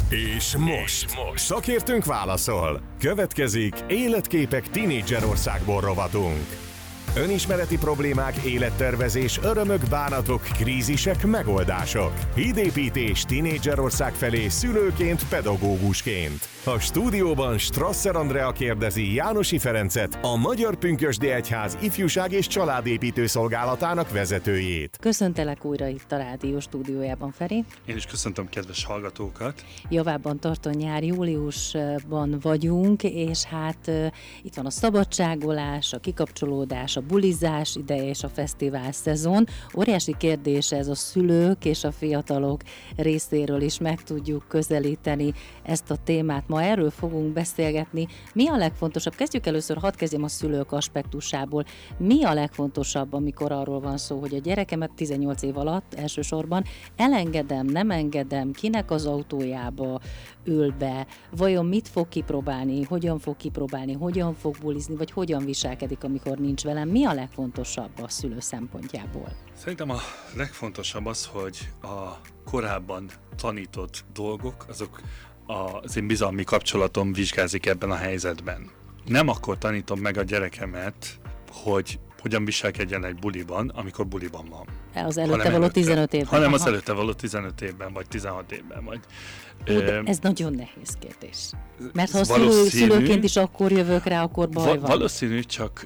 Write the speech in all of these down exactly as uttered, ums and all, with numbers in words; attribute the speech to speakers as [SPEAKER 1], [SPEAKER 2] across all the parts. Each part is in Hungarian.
[SPEAKER 1] És most, És most szakértőnk válaszol. Következik Életképek tínédzserországból rovatunk. Önismereti problémák, élettervezés, örömök, bánatok, krízisek, megoldások. Hídépítés tínédzserország felé szülőként, pedagógusként. A stúdióban Strasser Andrea kérdezi Jánosi Ferencet, a Magyar Pünkösdi Egyház ifjúság és családépítő szolgálatának vezetőjét.
[SPEAKER 2] Köszöntelek újra itt a rádió stúdiójában, Feri.
[SPEAKER 3] Én is köszöntöm kedves hallgatókat.
[SPEAKER 2] Javában tart a nyár, júliusban vagyunk, és hát uh, itt van a szabadságolás, a kikapcsolódás, a bulizás ideje és a fesztivál szezon. Óriási kérdés ez a szülők és a fiatalok részéről is meg tudjuk közelíteni ezt a témát. Ma erről fogunk beszélgetni. Mi a legfontosabb? Kezdjük először, hadd kezdjem a szülők aspektusából. Mi a legfontosabb, amikor arról van szó, hogy a gyerekemet tizennyolc év alatt elsősorban elengedem, nem engedem, kinek az autójába ül be, vajon mit fog kipróbálni, hogyan fog kipróbálni, hogyan fog bulizni, vagy hogyan viselkedik, amikor nincs velem. Mi a legfontosabb a szülő szempontjából?
[SPEAKER 3] Szerintem a legfontosabb az, hogy a korábban tanított dolgok, azok az én bizalmi kapcsolatom vizsgázik ebben a helyzetben. Nem akkor tanítom meg a gyerekemet, hogy hogyan viselkedjen egy buliban, amikor buliban van.
[SPEAKER 2] Az előtte való tizenöt évben.
[SPEAKER 3] Hanem az előtte való tizenöt évben, vagy tizenhat évben. Vagy,
[SPEAKER 2] Ó, de ez nagyon nehéz kérdés. Mert ha a szülő, szülőként is akkor jövök rá, akkor baj va- van.
[SPEAKER 3] Valószínű, csak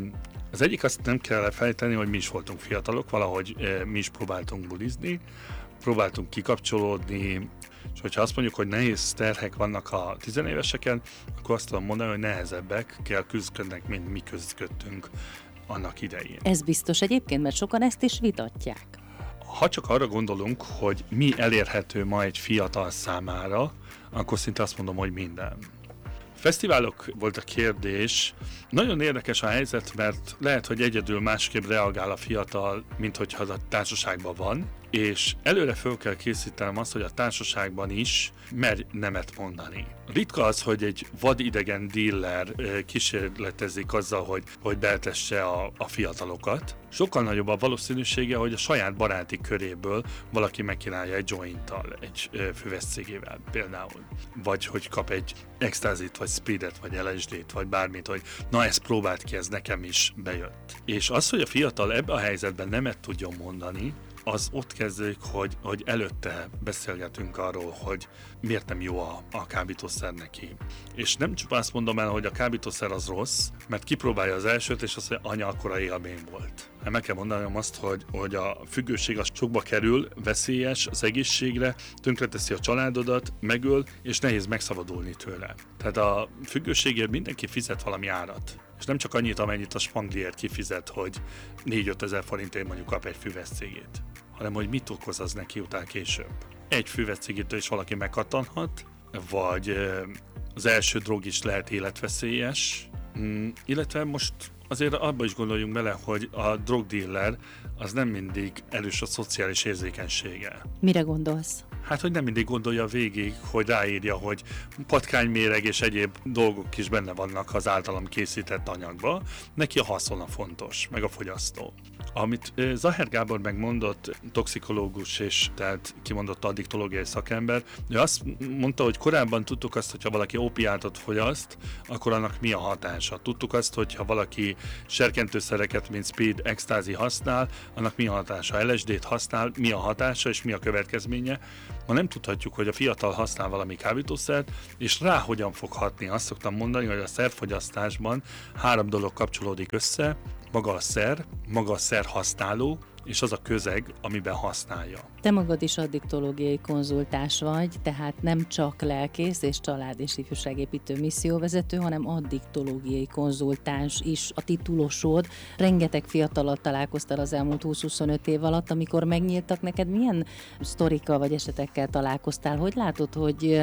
[SPEAKER 3] az egyik azt nem kell elfelejteni, hogy mi is voltunk fiatalok, valahogy mi is próbáltunk bulizni, próbáltunk kikapcsolódni, és hogyha azt mondjuk, hogy nehéz terhek vannak a tizenéveseken, akkor azt tudom mondani, hogy nehezebbek kell küzdködnek, mint mi küzdködtünk annak idején.
[SPEAKER 2] Ez biztos egyébként, mert sokan ezt is vitatják.
[SPEAKER 3] Ha csak arra gondolunk, hogy mi elérhető ma egy fiatal számára, akkor szinte azt mondom, hogy minden. Fesztiválok volt a kérdés. Nagyon érdekes a helyzet, mert lehet, hogy egyedül másképp reagál a fiatal, mint hogyha a társaságban van, és előre föl kell készítenem azt, hogy a társaságban is merj nemet mondani. Ritka az, hogy egy vadidegen dealer kísérletezik azzal, hogy, hogy beltesse a, a fiatalokat. Sokkal nagyobb a valószínűsége, hogy a saját baráti köréből valaki megkínálja egy jointtal, egy füveszcégével például. Vagy hogy kap egy extázit, vagy speedet, vagy el es dét, vagy bármit, hogy na ezt próbált ki, ez nekem is bejött. És az, hogy a fiatal ebben a helyzetben nemet tudjon mondani, az ott kezdődik, hogy, hogy előtte beszélgetünk arról, hogy miért nem jó a, a kábítószer neki. És nem csak azt mondom el, hogy a kábítószer az rossz, mert kipróbálja az elsőt, és azt mondja, anya, akkora élmény volt. Hát meg kell mondanom azt, hogy, hogy a függőség az sokba kerül, veszélyes az egészségre, tönkreteszi a családodat, megöl, és nehéz megszabadulni tőle. Tehát a függőségért mindenki fizet valami árat. És nem csak annyit, amennyit a spangliért kifizet, hogy négy-öt ezer forintért mondjuk kap egy füveszcégét, hanem hogy mit okoz az neki után később. Egy füveszcégétől is valaki megkattanhat, vagy az első drog is lehet életveszélyes, mm, illetve most azért abba is gondoljunk bele, hogy a drogdealer az nem mindig erős a szociális érzékenysége.
[SPEAKER 2] Mire gondolsz?
[SPEAKER 3] Hát, hogy nem mindig gondolja végig, hogy ráírja, hogy patkányméreg és egyéb dolgok is benne vannak az általam készített anyagba. Neki a haszona fontos, meg a fogyasztó. Amit Zaher Gábor megmondott, toxikológus és tehát kimondott addiktológiai szakember, ő azt mondta, hogy korábban tudtuk azt, hogyha valaki opiátot fogyaszt, akkor annak mi a hatása. Tudtuk azt, hogyha valaki serkentőszereket, mint speed, extázi használ, annak mi a hatása. el es dét használ, mi a hatása és mi a következménye. Ma nem tudhatjuk, hogy a fiatal használ valami kábítószert, és rá hogyan fog hatni. Azt szoktam mondani, hogy a szerfogyasztásban három dolog kapcsolódik össze, maga a szer, maga a szer használó, és az a közeg, amiben használja.
[SPEAKER 2] Te magad is addiktológiai konzultáns vagy, tehát nem csak lelkész és család- és ifjúságépítő misszióvezető, hanem addiktológiai konzultáns is a titulosod. Rengeteg fiatalat találkoztál az elmúlt húsz-huszonöt év alatt, amikor megnyíltak neked, milyen sztorikkal vagy esetekkel találkoztál? Hogy látod, hogy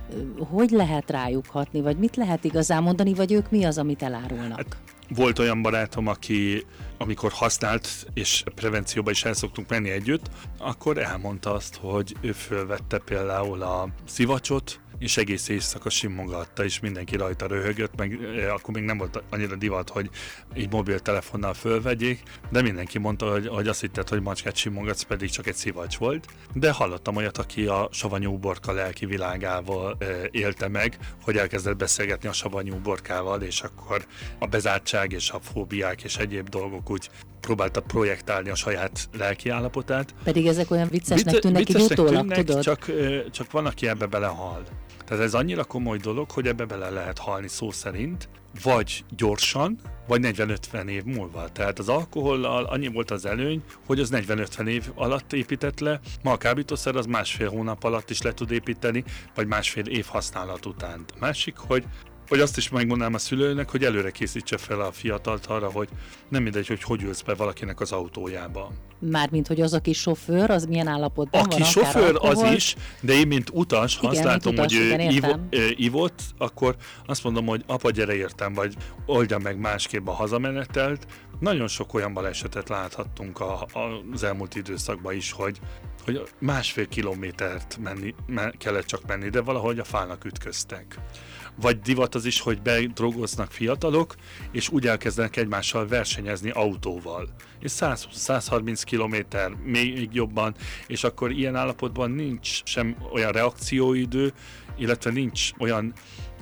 [SPEAKER 2] hogy lehet rájuk hatni, vagy mit lehet igazán mondani, vagy ők mi az, amit elárulnak?
[SPEAKER 3] Hát, volt olyan barátom, aki amikor használt, és prevencióba is el szoktunk menni együtt, akkor elmondta azt, hogy ő fölvette például a szivacsot, és egész éjszaka simogatta, és mindenki rajta röhögött, meg akkor még nem volt annyira divat, hogy így mobiltelefonnal fölvegyék, de mindenki mondta, hogy, hogy azt hitted, hogy macskát simogatsz, pedig csak egy szivacs volt. De hallottam olyat, aki a savanyú uborka lelki világával élte meg, hogy elkezdett beszélgetni a savanyú uborkával, és akkor a bezártság és a fóbiák és egyéb dolgok úgy próbálta projektálni a saját lelki állapotát.
[SPEAKER 2] Pedig ezek olyan viccesnek
[SPEAKER 3] Vic-
[SPEAKER 2] tűnnek, így utólag,
[SPEAKER 3] tűnnek,
[SPEAKER 2] tudod?
[SPEAKER 3] Csak, csak van, aki ebbe belehal. Tehát ez annyira komoly dolog, hogy ebbe bele lehet halni szó szerint, vagy gyorsan, vagy negyven-ötven év múlva. Tehát az alkohollal annyi volt az előny, hogy az negyven-ötven év alatt épített le, ma a kábítószer az másfél hónap alatt is le tud építeni, vagy másfél év használat után. A másik, hogy hogy azt is megmondanám a szülőnek, hogy előre készítse fel a fiatalt arra, hogy nem mindegy, hogy hogy ülsz be valakinek az autójába.
[SPEAKER 2] Mármint, hogy az, aki sofőr, az milyen állapotban
[SPEAKER 3] Aki
[SPEAKER 2] van,
[SPEAKER 3] sofőr,
[SPEAKER 2] akár
[SPEAKER 3] az is, de én, mint utas, ha
[SPEAKER 2] igen,
[SPEAKER 3] azt látom,
[SPEAKER 2] utas,
[SPEAKER 3] hogy
[SPEAKER 2] igen,
[SPEAKER 3] ő ivo,
[SPEAKER 2] értem.
[SPEAKER 3] ivott, akkor azt mondom, hogy apa, gyere értem, vagy oldja meg másképp a hazamenetelt. Nagyon sok olyan balesetet láthattunk a, a, az elmúlt időszakban is, hogy, hogy másfél kilométert menni, me, kellett csak menni, de valahogy a fának ütköztek. Vagy divat az is, hogy bedrogoznak fiatalok, és úgy elkezdenek egymással versenyezni autóval. És száz-húsz-százharminc kilométer, még jobban, és akkor ilyen állapotban nincs sem olyan reakcióidő, illetve nincs olyan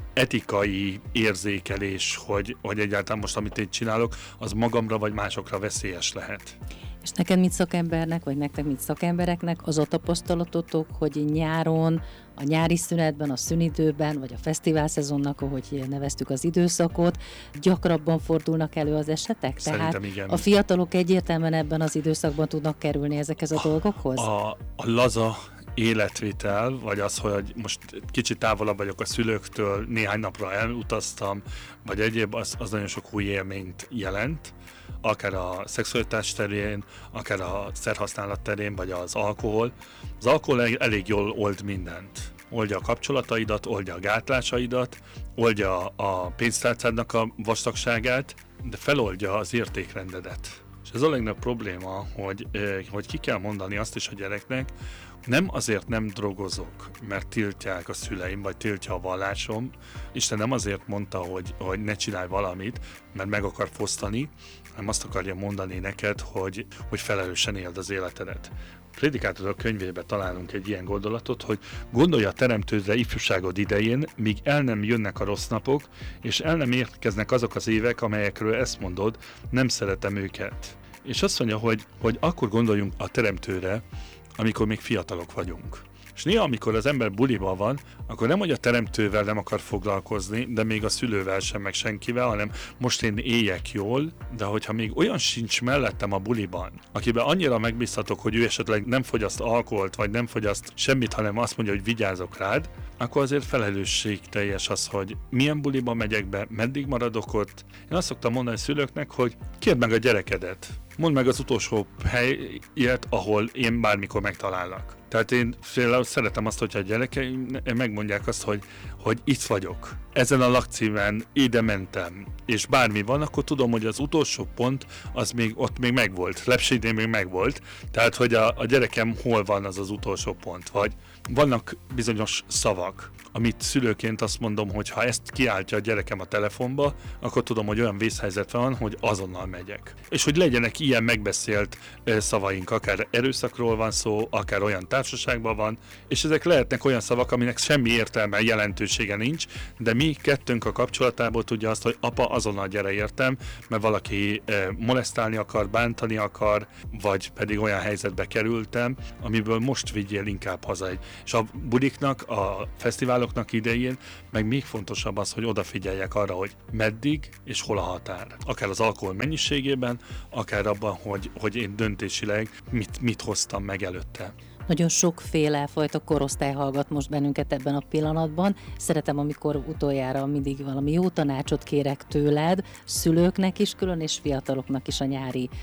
[SPEAKER 3] etikai érzékelés, hogy, hogy egyáltalán most, amit én csinálok, az magamra vagy másokra veszélyes lehet.
[SPEAKER 2] És neked, mint szakembernek, vagy nektek, mint szakembereknek az a tapasztalatotok, hogy nyáron, a nyári szünetben, a szünidőben, vagy a fesztivál szezonnak, ahogy neveztük az időszakot, gyakrabban fordulnak elő az esetek?
[SPEAKER 3] Szerintem
[SPEAKER 2] Tehát
[SPEAKER 3] igen.
[SPEAKER 2] a fiatalok egyértelműen ebben az időszakban tudnak kerülni ezekhez a dolgokhoz?
[SPEAKER 3] A, a laza életvitel, vagy az, hogy most kicsit távolabb vagyok a szülőktől, néhány napra elutaztam, vagy egyéb, az, az nagyon sok új élményt jelent, akár a szexualitás terén, akár a szerhasználat terén, vagy az alkohol. Az alkohol elég jól old mindent. Oldja a kapcsolataidat, oldja a gátlásaidat, oldja a pénztárcádnak a vastagságát, de feloldja az értékrendedet. És ez a legnagyobb probléma, hogy, hogy ki kell mondani azt is a gyereknek, nem azért nem drogozok, mert tiltják a szüleim, vagy tiltja a vallásom. Isten nem azért mondta, hogy, hogy ne csinálj valamit, mert meg akar fosztani, hanem azt akarja mondani neked, hogy, hogy felelősen éld az életedet. Prédikátorok könyvében találunk egy ilyen gondolatot, hogy gondolj a teremtődre ifjúságod idején, míg el nem jönnek a rossz napok, és el nem érkeznek azok az évek, amelyekről ezt mondod, nem szeretem őket. És azt mondja, hogy, hogy akkor gondoljunk a teremtőre, amikor még fiatalok vagyunk. És néha, amikor az ember buliban van, akkor nem, hogy a teremtővel nem akar foglalkozni, de még a szülővel sem, meg senkivel, hanem most én éljek jól, de hogyha még olyan sincs mellettem a buliban, akiben annyira megbízhatok, hogy ő esetleg nem fogyaszt alkoholt, vagy nem fogyaszt semmit, hanem azt mondja, hogy vigyázok rád, akkor azért felelősségteljes az, hogy milyen buliba megyek be, meddig maradok ott. Én azt szoktam mondani a szülőknek, hogy kérd meg a gyerekedet. Mondd meg az utolsó helyet, ahol én bármikor megtalállak. Tehát én például szeretem azt, hogyha a gyerekeim megmondják azt, hogy, hogy itt vagyok. Ezen a lakcímen ide mentem, és bármi van, akkor tudom, hogy az utolsó pont, az még ott még megvolt. Lepsidén még megvolt. Tehát, hogy a, a gyerekem hol van az az utolsó pont. Vagy vannak bizonyos szavak, amit szülőként azt mondom, hogy ha ezt kiáltja a gyerekem a telefonba, akkor tudom, hogy olyan vészhelyzet van, hogy azonnal megyek. És hogy legyenek ilyen megbeszélt szavaink, akár erőszakról van szó, akár olyan társaságban van, és ezek lehetnek olyan szavak, aminek semmi értelme, jelentősége nincs, de mi kettőnk a kapcsolatából tudja azt, hogy apa, azonnal gyere értem, mert valaki molesztálni akar, bántani akar, vagy pedig olyan helyzetbe kerültem, amiből most vigyél inkább haza. És a buliknak, a fesztiváloknak idején meg még fontosabb az, hogy odafigyeljek arra, hogy meddig és hol a határ. Akár az alkohol mennyiségében, akár abban, hogy, hogy én döntésileg mit, mit hoztam meg előtte.
[SPEAKER 2] Nagyon sokféle fajta korosztály hallgat most bennünket ebben a pillanatban. Szeretem, amikor utoljára mindig valami jó tanácsot kérek tőled, szülőknek is külön, és fiataloknak is a nyári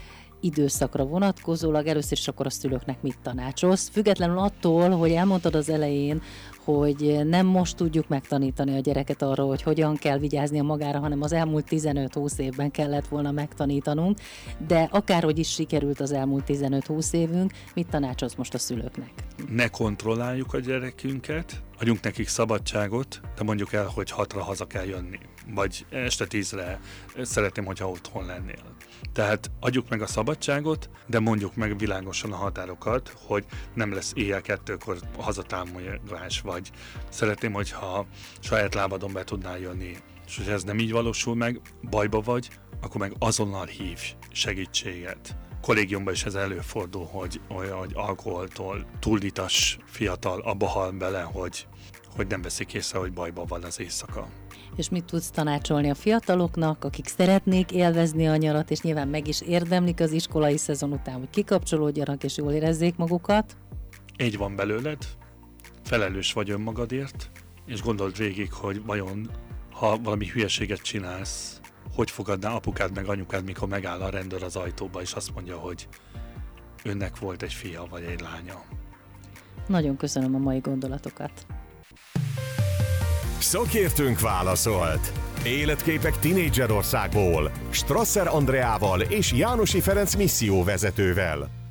[SPEAKER 2] időszakra vonatkozólag először is akkor a szülőknek mit tanácsolsz? Függetlenül attól, hogy elmondtad az elején, hogy nem most tudjuk megtanítani a gyereket arra, hogy hogyan kell vigyáznia magára, hanem az elmúlt tizenöt-húsz évben kellett volna megtanítanunk, de akárhogy is sikerült az elmúlt tizenöt-húsz évünk, mit tanácsolsz most a szülőknek?
[SPEAKER 3] Ne kontrolláljuk a gyerekünket, adjunk nekik szabadságot, de mondjuk el, hogy hatra haza kell jönni, vagy este tízre szeretném, hogyha otthon lennél. Tehát adjuk meg a szabadságot, de mondjuk meg világosan a határokat, hogy nem lesz éjjel kettőkor hazatámolás, vagy szeretném, hogyha saját lábadon be tudnál jönni. És hogyha ez nem így valósul meg, bajba vagy, akkor meg azonnal hívj segítséget. Kollégiumban is ez előfordul, hogy olyan, hogy alkoholtól túlítas fiatal abba hal bele, hogy, hogy nem veszik észre, hogy bajban van az éjszaka.
[SPEAKER 2] És mit tudsz tanácsolni a fiataloknak, akik szeretnék élvezni a nyarat, és nyilván meg is érdemlik az iskolai szezon után, hogy kikapcsolódjanak és jól érezzék magukat?
[SPEAKER 3] Így van belőled, felelős vagy önmagadért, és gondold végig, hogy vajon, ha valami hülyeséget csinálsz, hogy fogadná apukád meg anyukád, mikor megáll a rendőr az ajtóba, és azt mondja, hogy önnek volt egy fia vagy egy lánya.
[SPEAKER 2] Nagyon köszönöm a mai gondolatokat.
[SPEAKER 1] Szakértőnk válaszolt. Életképek Tinédzserországból. Strasser Andreával és Jánosi Ferenc misszióvezetővel.